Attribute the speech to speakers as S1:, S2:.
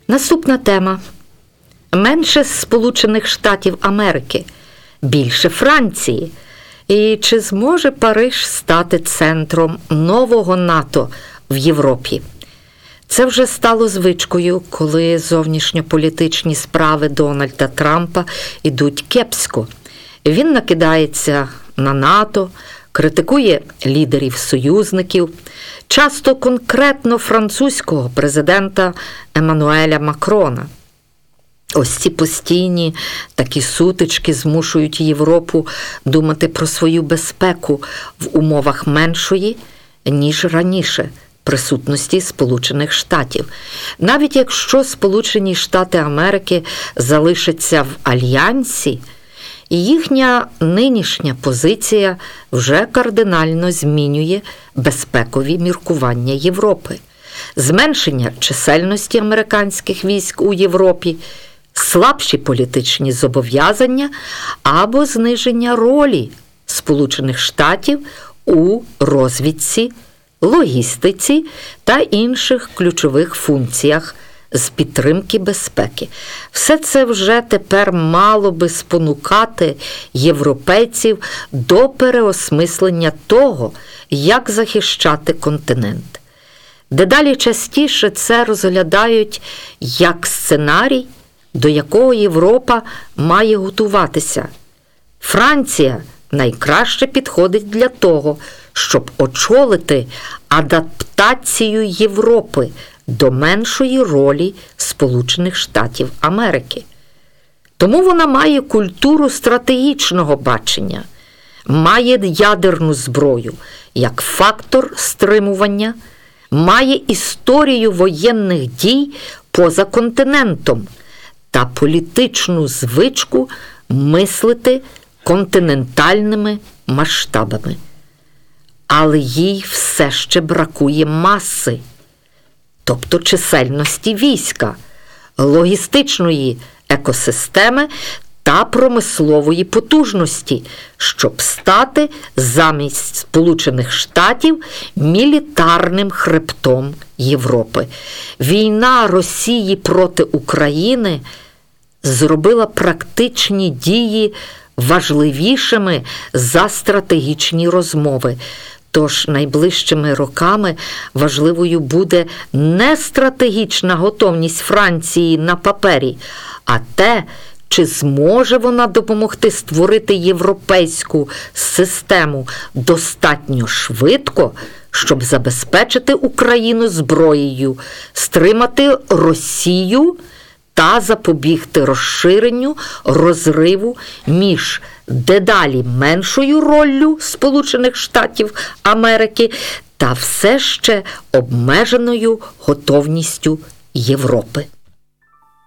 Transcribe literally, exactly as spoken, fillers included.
S1: Наступна тема. Менше Сполучених Штатів Америки, більше Франції. І чи зможе Париж стати центром нового НАТО в Європі? Це вже стало звичкою, коли зовнішньополітичні справи Дональда Трампа йдуть кепсько. Він накидається на НАТО, критикує лідерів-союзників, часто конкретно французького президента Еммануеля Макрона. Ось ці постійні такі сутички змушують Європу думати про свою безпеку в умовах меншої, ніж раніше, присутності Сполучених Штатів. Навіть якщо Сполучені Штати Америки залишаться в альянсі, їхня нинішня позиція вже кардинально змінює безпекові міркування Європи. Зменшення чисельності американських військ у Європі, слабші політичні зобов'язання або зниження ролі Сполучених Штатів у розвідці, логістиці та інших ключових функціях з підтримки безпеки. Все це вже тепер мало би спонукати європейців до переосмислення того, як захищати континент. Дедалі частіше це розглядають як сценарій, до якого Європа має готуватися. Франція найкраще підходить для того, щоб очолити адаптацію Європи до меншої ролі Сполучених Штатів Америки. Тому вона має культуру стратегічного бачення, має ядерну зброю як фактор стримування, має історію воєнних дій поза континентом та політичну звичку мислити континентальними масштабами. Але їй все ще бракує маси, тобто чисельності війська, логістичної екосистеми та промислової потужності, щоб стати замість Сполучених Штатів мілітарним хребтом Європи. Війна Росії проти України зробила практичні дії важливішими за стратегічні розмови. Тож найближчими роками важливою буде не стратегічна готовність Франції на папері, а те, чи зможе вона допомогти створити європейську систему достатньо швидко, щоб забезпечити Україну зброєю, стримати Росію та запобігти розширенню розриву між дедалі меншою роллю Сполучених Штатів Америки та все ще обмеженою готовністю Європи.